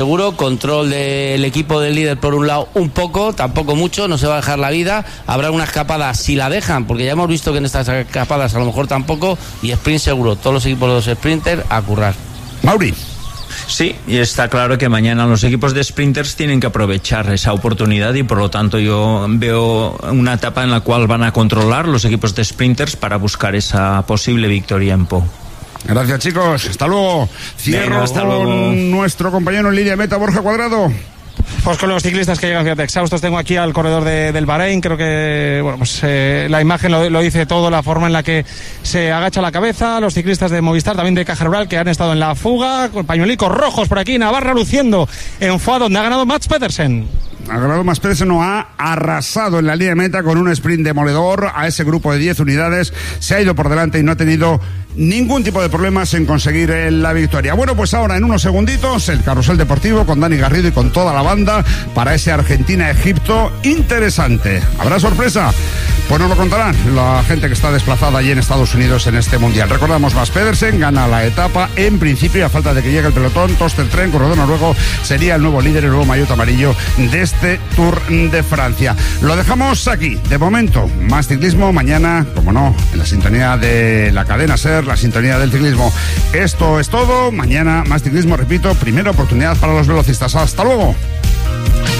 Seguro, control del equipo del líder por un lado un poco, tampoco mucho, no se va a dejar la vida, habrá una escapada si la dejan, porque ya hemos visto que en estas escapadas a lo mejor tampoco, y sprint seguro, todos los equipos de los sprinters a currar. Mauri. Sí, y está claro que mañana los equipos de sprinters tienen que aprovechar esa oportunidad y por lo tanto yo veo una etapa en la cual van a controlar los equipos de sprinters para buscar esa posible victoria en Po. Gracias, chicos. Hasta luego. Cierro con nuestro compañero en línea meta, Borja Cuadrado. Pues con los ciclistas que llegan, fíjate, exhaustos. Tengo aquí al corredor del Bahrein. Creo que bueno, pues la imagen lo dice todo, la forma en la que se agacha la cabeza. Los ciclistas de Movistar, también de Caja Rural, que han estado en la fuga, con pañuelicos rojos por aquí. Navarra luciendo en Foix, donde ha ganado Mats Pedersen. Ha ganado Mats Pedersen, no ha arrasado en la línea de meta con un sprint demoledor a ese grupo de 10 unidades. Se ha ido por delante y no ha tenido ningún tipo de problemas en conseguir la victoria. Bueno, pues ahora en unos segunditos el carrusel deportivo con Dani Garrido y con toda la banda para ese Argentina-Egipto interesante. ¿Habrá sorpresa? Pues nos lo contarán la gente que está desplazada allí en Estados Unidos en este mundial. Recordamos, Mats Pedersen gana la etapa en principio, a falta de que llegue el pelotón. Torsten Tren, corredor noruego, sería el nuevo líder, el nuevo maillot amarillo de este Tour de Francia. Lo dejamos aquí, de momento. Más ciclismo mañana, como no, en la sintonía de la cadena SER, la sintonía del ciclismo. Esto es todo. Mañana más ciclismo, repito, primera oportunidad para los velocistas. Hasta luego.